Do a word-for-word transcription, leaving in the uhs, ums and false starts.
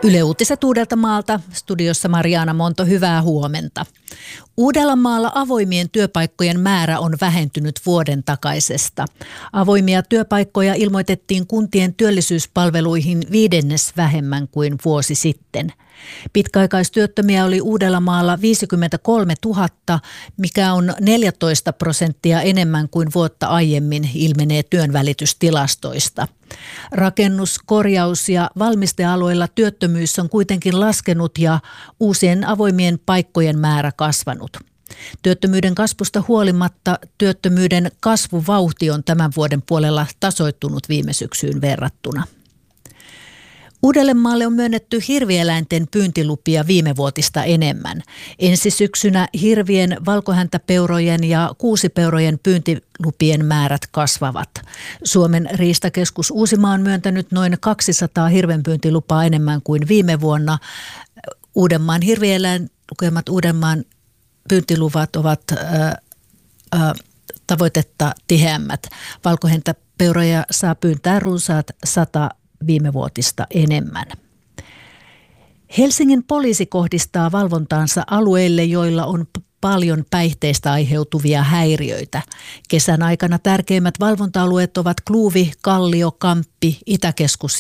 Yle Uutiset Uudeltamaalta, studiossa Mariana Monto, hyvää huomenta. Uudellamaalla avoimien työpaikkojen määrä on vähentynyt vuoden takaisesta. Avoimia työpaikkoja ilmoitettiin kuntien työllisyyspalveluihin viidennes vähemmän kuin vuosi sitten. Pitkäaikaistyöttömiä oli Uudellamaalla viisikymmentäkolmetuhatta, mikä on neljätoista prosenttia enemmän kuin vuotta aiemmin, ilmenee työnvälitystilastoista. Rakennus-, korjaus- ja valmistealueilla työttömyys on kuitenkin laskenut ja uusien avoimien paikkojen määrä kasvanut. Työttömyyden kasvusta huolimatta työttömyyden kasvuvauhti on tämän vuoden puolella tasoittunut viime syksyyn verrattuna. Uudellemaalle on myönnetty hirvieläinten pyyntilupia viimevuotista enemmän. Ensi syksynä hirvien, valkohäntäpeurojen ja kuusipeurojen pyyntilupien määrät kasvavat. Suomen riistakeskus Uusimaa on myöntänyt noin kaksisataa hirvenpyyntilupaa enemmän kuin viime vuonna. Uudenmaan hirvieläin, lukemat Uudenmaan pyyntiluvat ovat ää, ää, tavoitetta tiheämmät. Valkohäntäpeuroja saa pyyntää runsaat sata viimevuotista enemmän. Helsingin poliisi kohdistaa valvontaansa alueille, joilla on p- paljon päihteistä aiheutuvia häiriöitä. Kesän aikana tärkeimmät valvonta-alueet ovat Kluuvi, Kallio, Kamppi, Itäkeskus